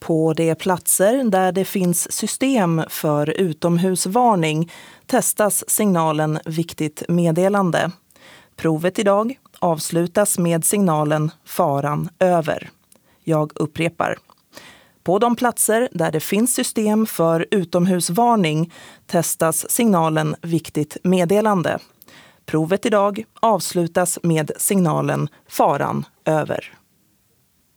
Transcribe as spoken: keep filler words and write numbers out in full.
På de platser där det finns system för utomhusvarning testas signalen viktigt meddelande. Provet idag avslutas med signalen faran över. Jag upprepar. På de platser där det finns system för utomhusvarning testas signalen viktigt meddelande. Provet idag avslutas med signalen faran över.